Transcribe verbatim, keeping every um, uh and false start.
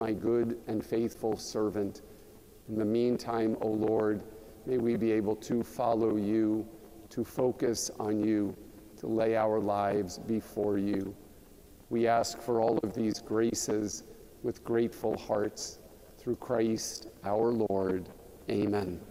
my good and faithful servant. In the meantime, O Lord, may we be able to follow you, to focus on you, to lay our lives before you. We ask for all of these graces with grateful hearts, through Christ our Lord. Amen.